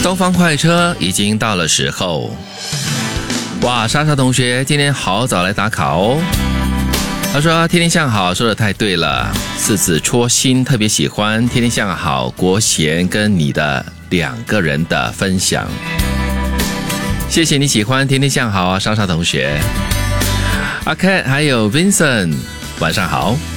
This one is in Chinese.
东方快车已经到了时候。哇，莎莎同学今天好早来打卡哦。他说天天向好说得太对了，四子戳心，特别喜欢天天向好国贤跟你的2个人的分享。谢谢你喜欢天天向好啊，莎莎同学。阿 Ken 还有 Vincent 晚上好。